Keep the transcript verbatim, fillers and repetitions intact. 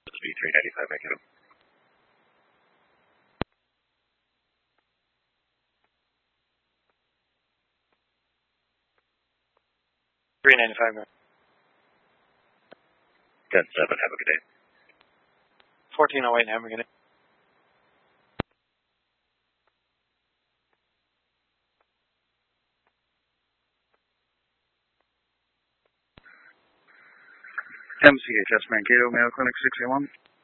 This will be three ninety-five, make it. three ninety-five, ten seven, have a good day. fourteen oh eight, have a good day. M C H S Mankato, Mayo Clinic six A one.